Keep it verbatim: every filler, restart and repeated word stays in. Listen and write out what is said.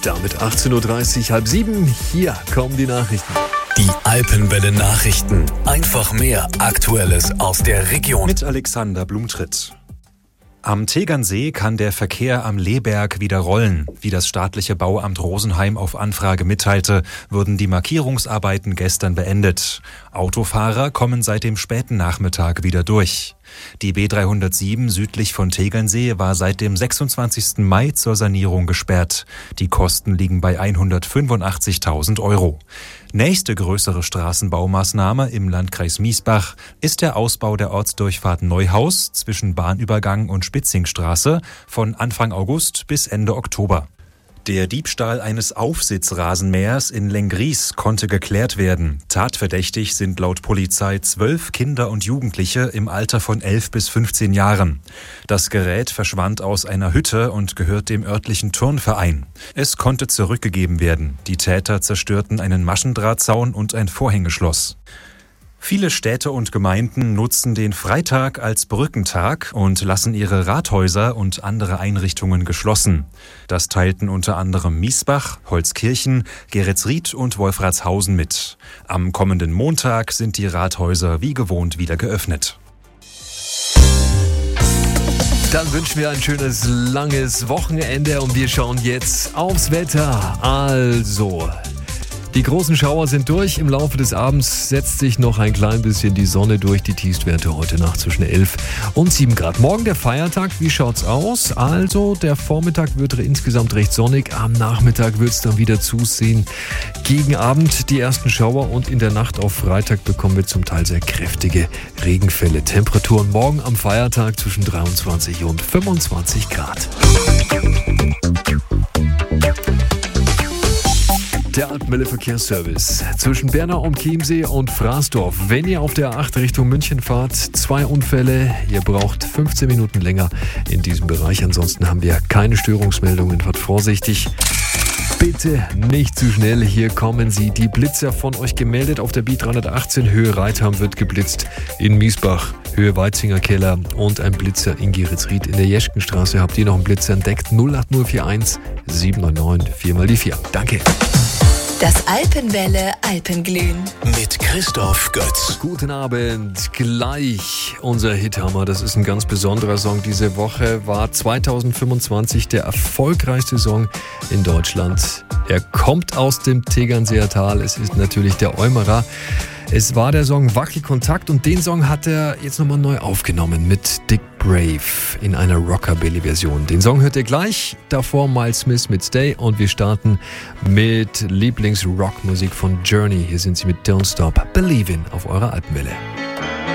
Damit achtzehn Uhr dreißig, halb sieben. Hier kommen die Nachrichten. Die Alpenwelle Nachrichten. Einfach mehr Aktuelles aus der Region. Mit Alexander Blumtritt. Am Tegernsee kann der Verkehr am Lehberg wieder rollen. Wie das staatliche Bauamt Rosenheim auf Anfrage mitteilte, wurden die Markierungsarbeiten gestern beendet. Autofahrer kommen seit dem späten Nachmittag wieder durch. Die B dreihundertsieben südlich von Tegernsee war seit dem sechsundzwanzigsten Mai zur Sanierung gesperrt. Die Kosten liegen bei hundertfünfundachtzigtausend Euro. Nächste größere Straßenbaumaßnahme im Landkreis Miesbach ist der Ausbau der Ortsdurchfahrt Neuhaus zwischen Bahnübergang und Spitzingstraße von Anfang August bis Ende Oktober. Der Diebstahl eines Aufsitzrasenmähers in Lenggries konnte geklärt werden. Tatverdächtig sind laut Polizei zwölf Kinder und Jugendliche im Alter von elf bis fünfzehn Jahren. Das Gerät verschwand aus einer Hütte und gehört dem örtlichen Turnverein. Es konnte zurückgegeben werden. Die Täter zerstörten einen Maschendrahtzaun und ein Vorhängeschloss. Viele Städte und Gemeinden nutzen den Freitag als Brückentag und lassen ihre Rathäuser und andere Einrichtungen geschlossen. Das teilten unter anderem Miesbach, Holzkirchen, Geretsried und Wolfratshausen mit. Am kommenden Montag sind die Rathäuser wie gewohnt wieder geöffnet. Dann wünschen wir ein schönes, langes Wochenende und wir schauen jetzt aufs Wetter. Also, die großen Schauer sind durch. Im Laufe des Abends setzt sich noch ein klein bisschen die Sonne durch. Die Tiefstwerte heute Nacht zwischen elf und sieben Grad. Morgen der Feiertag. Wie schaut's aus? Also, der Vormittag wird insgesamt recht sonnig. Am Nachmittag wird es dann wieder zusehen. Gegen Abend die ersten Schauer und in der Nacht auf Freitag bekommen wir zum Teil sehr kräftige Regenfälle. Temperaturen morgen am Feiertag zwischen dreiundzwanzig und fünfundzwanzig Grad. Der Alpenwelle Verkehrsservice zwischen Bernau und Chiemsee und Fraßdorf. Wenn ihr auf der A acht Richtung München fahrt, zwei Unfälle. Ihr braucht fünfzehn Minuten länger in diesem Bereich. Ansonsten haben wir keine Störungsmeldungen. Fahrt vorsichtig. Bitte nicht zu schnell. Hier kommen sie. Die Blitzer von euch gemeldet. Auf der B dreihundertachtzehn Höhe Reitham wird geblitzt. In Miesbach Höhe Weitzinger Keller und ein Blitzer in Geretsried. In der Jeschkenstraße habt ihr noch einen Blitzer entdeckt. null acht null vier eins sieben neun neun vier mal die vier. Danke. Das Alpenwelle Alpenglühen. Mit Christoph Götz. Guten Abend. Gleich unser Hithammer. Das ist ein ganz besonderer Song. Diese Woche war zweitausendfünfundzwanzig der erfolgreichste Song in Deutschland. Er kommt aus dem Tegernseer Tal. Es ist natürlich der Eumerer. Es war der Song Wackelkontakt und den Song hat er jetzt nochmal neu aufgenommen mit Dick Brave in einer Rockabilly-Version. Den Song hört ihr gleich, davor Miles Smith mit Stay und wir starten mit Lieblings-Rockmusik von Journey. Hier sind sie mit Don't Stop Believin' auf eurer Alpenwelle.